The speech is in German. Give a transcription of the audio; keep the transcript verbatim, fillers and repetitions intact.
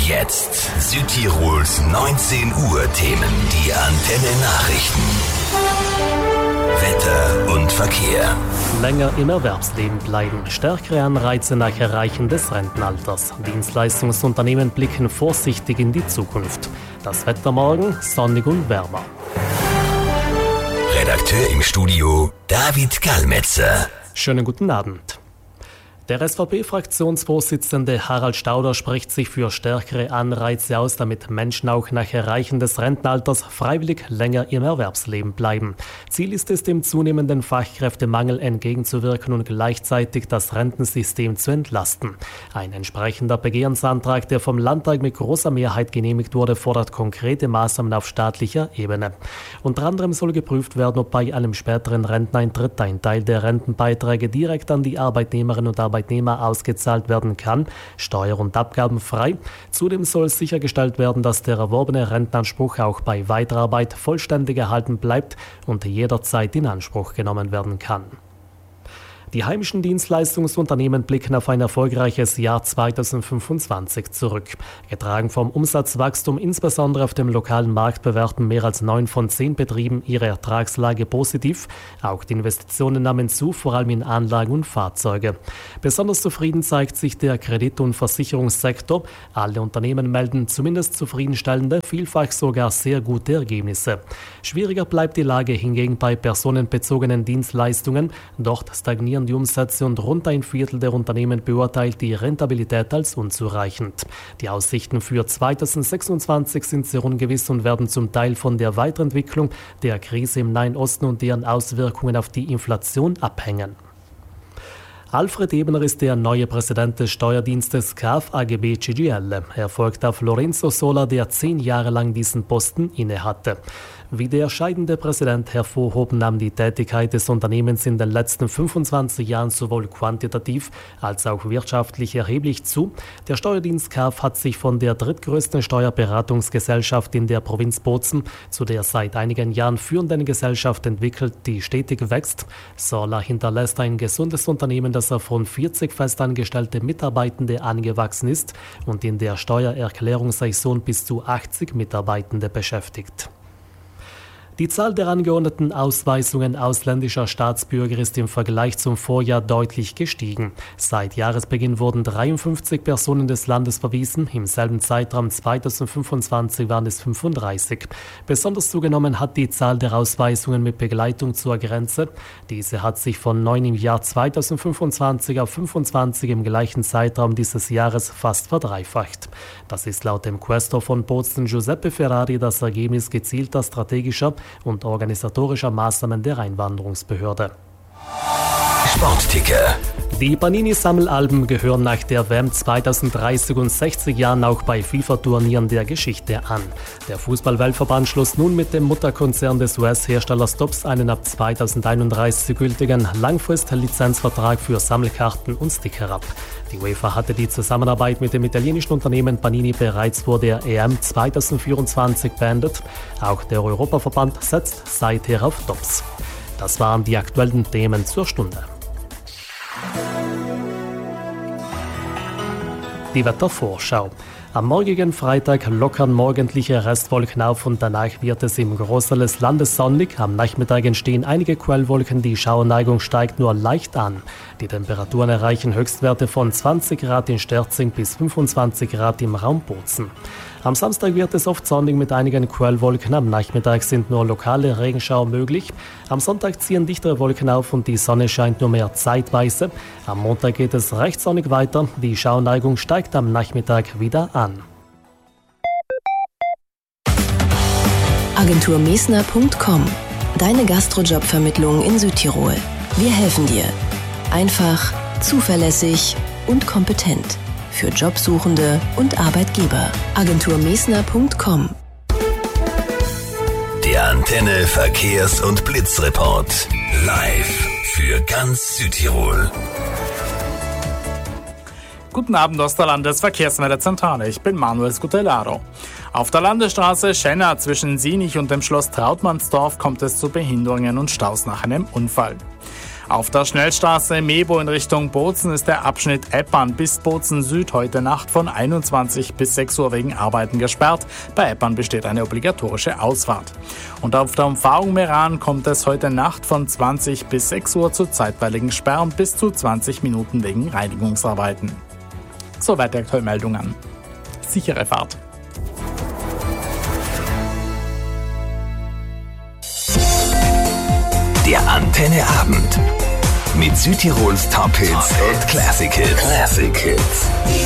jetzt Südtirols neunzehn Uhr Themen, die Antenne Nachrichten. Wetter und Verkehr. Länger im Erwerbsleben bleiben, stärkere Anreize nach Erreichen des Rentenalters. Dienstleistungsunternehmen blicken vorsichtig in die Zukunft. Das Wetter morgen sonnig und wärmer. Redakteur im Studio David Gallmetzer. Schönen guten Abend. Der S V P-Fraktionsvorsitzende Harald Stauder spricht sich für stärkere Anreize aus, damit Menschen auch nach Erreichen des Rentenalters freiwillig länger im Erwerbsleben bleiben. Ziel ist es, dem zunehmenden Fachkräftemangel entgegenzuwirken und gleichzeitig das Rentensystem zu entlasten. Ein entsprechender Begehrensantrag, der vom Landtag mit großer Mehrheit genehmigt wurde, fordert konkrete Maßnahmen auf staatlicher Ebene. Unter anderem soll geprüft werden, ob bei einem späteren Renteneintritt ein Teil der Rentenbeiträge direkt an die Arbeitnehmerinnen und Arbeitnehmer Arbeitnehmer ausgezahlt werden kann, steuer- und abgabenfrei. Zudem soll sichergestellt werden, dass der erworbene Rentenanspruch auch bei Weiterarbeit vollständig erhalten bleibt und jederzeit in Anspruch genommen werden kann. Die heimischen Dienstleistungsunternehmen blicken auf ein erfolgreiches Jahr zweitausendfünfundzwanzig zurück. Getragen vom Umsatzwachstum, insbesondere auf dem lokalen Markt, bewerten mehr als neun von zehn Betrieben ihre Ertragslage positiv. Auch die Investitionen nahmen zu, vor allem in Anlagen und Fahrzeuge. Besonders zufrieden zeigt sich der Kredit- und Versicherungssektor. Alle Unternehmen melden zumindest zufriedenstellende, vielfach sogar sehr gute Ergebnisse. Schwieriger bleibt die Lage hingegen bei personenbezogenen Dienstleistungen. Dort stagnieren die Umsätze und rund ein Viertel der Unternehmen beurteilt die Rentabilität als unzureichend. Die Aussichten für zweitausendsechsundzwanzig sind sehr ungewiss und werden zum Teil von der Weiterentwicklung der Krise im Nahen Osten und deren Auswirkungen auf die Inflation abhängen. Alfred Ebener ist der neue Präsident des Steuerdienstes K F A G B C G L. Er folgt auf Lorenzo Sola, der zehn Jahre lang diesen Posten innehatte. Wie der scheidende Präsident hervorhob, nahm die Tätigkeit des Unternehmens in den letzten fünfundzwanzig Jahren sowohl quantitativ als auch wirtschaftlich erheblich zu. Der Steuerdienst K F hat sich von der drittgrößten Steuerberatungsgesellschaft in der Provinz Bozen zu der seit einigen Jahren führenden Gesellschaft entwickelt, die stetig wächst. Sola hinterlässt ein gesundes Unternehmen, das auf rund vierzig festangestellte Mitarbeitende angewachsen ist und in der Steuererklärungssaison bis zu achtzig Mitarbeitende beschäftigt. Die Zahl der angeordneten Ausweisungen ausländischer Staatsbürger ist im Vergleich zum Vorjahr deutlich gestiegen. Seit Jahresbeginn wurden dreiundfünfzig Personen des Landes verwiesen. Im selben Zeitraum zweitausendfünfundzwanzig waren es fünfunddreißig. Besonders zugenommen hat die Zahl der Ausweisungen mit Begleitung zur Grenze. Diese hat sich von neun im Jahr zweitausendfünfundzwanzig auf fünfundzwanzig im gleichen Zeitraum dieses Jahres fast verdreifacht. Das ist laut dem Quaestor von Bozen Giuseppe Ferrari das Ergebnis gezielter strategischer und organisatorischer Maßnahmen der Einwanderungsbehörde. Sportticker. Die Panini-Sammelalben gehören nach der W M zweitausenddreißig und sechzig Jahren auch bei FIFA-Turnieren der Geschichte an. Der Fußball-Weltverband schloss nun mit dem Mutterkonzern des U S-Herstellers Topps einen ab zweitausendeinunddreißig gültigen Langfrist-Lizenzvertrag für Sammelkarten und Sticker ab. Die UEFA hatte die Zusammenarbeit mit dem italienischen Unternehmen Panini bereits vor der E M zweitausendvierundzwanzig beendet. Auch der Europaverband setzt seither auf Topps. Das waren die aktuellen Themen zur Stunde. Die Wettervorschau. Am morgigen Freitag lockern morgendliche Restwolken auf und danach wird es im Großteil des Landes sonnig. Am Nachmittag entstehen einige Quellwolken, die Schauerneigung steigt nur leicht an. Die Temperaturen erreichen Höchstwerte von zwanzig Grad in Sterzing bis fünfundzwanzig Grad im Raum Bozen. Am Samstag wird es oft sonnig mit einigen Quellwolken. Am Nachmittag sind nur lokale Regenschauer möglich. Am Sonntag ziehen dichtere Wolken auf und die Sonne scheint nur mehr zeitweise. Am Montag geht es recht sonnig weiter. Die Schauerneigung steigt am Nachmittag wieder an. Agentur Mesner Punkt com. Deine Gastrojobvermittlung in Südtirol. Wir helfen dir. Einfach, zuverlässig und kompetent. Für Jobsuchende und Arbeitgeber. Agentur Mesner Punkt com. Der Antenne Verkehrs- und Blitzreport. Live für ganz Südtirol. Guten Abend aus der Landesverkehrsmeldezentrale. Ich bin Manuel Scutellaro. Auf der Landesstraße Schenna zwischen Sienich und dem Schloss Trautmannsdorf kommt es zu Behinderungen und Staus nach einem Unfall. Auf der Schnellstraße Mebo in Richtung Bozen ist der Abschnitt Eppern bis Bozen Süd heute Nacht von einundzwanzig bis sechs Uhr wegen Arbeiten gesperrt. Bei Eppern besteht eine obligatorische Ausfahrt. Und auf der Umfahrung Meran kommt es heute Nacht von zwanzig bis sechs Uhr zu zeitweiligen Sperren bis zu zwanzig Minuten wegen Reinigungsarbeiten. Soweit die aktuellen Meldungen. Sichere Fahrt. Der Antenne Abend mit Südtirols Top Hits und Classic Hits. Classic Hits.